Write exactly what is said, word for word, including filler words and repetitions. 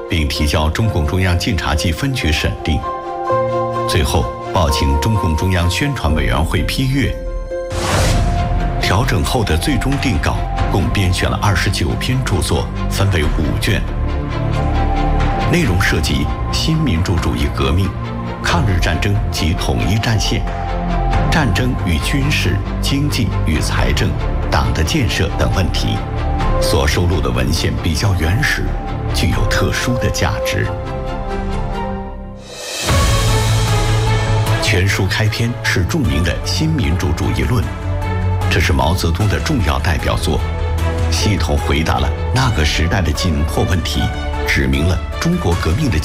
并提交中共中央晋察冀分局审定，最后报请中共中央宣传委员会批阅。调整后的最终定稿共编选了二十九篇著作，分为五卷，内容涉及新民主主义革命、抗日战争及统一战线、战争与军事、经济与财政、党的建设等问题。所收录的文献比较原始，具有特殊的价值。全书开篇是著名的《新民主主义论》，这是毛泽东的重要代表作，系统回答了那个时代的紧迫问题，指明了中国革命的